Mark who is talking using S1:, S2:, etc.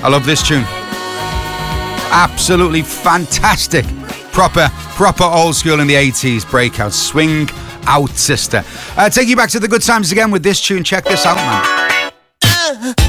S1: I love this tune. Absolutely fantastic. Proper old school in the 80s breakout. Swing out, sister. Take you back to the good times again with this tune. Check this out, man.